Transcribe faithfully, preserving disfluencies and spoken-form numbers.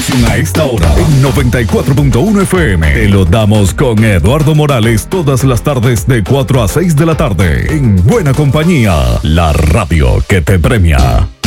información a esta hora en noventa y cuatro punto uno F M. Te lo damos con Eduardo Morales todas las tardes de cuatro a seis de la tarde. En buena compañía, la radio que te premia.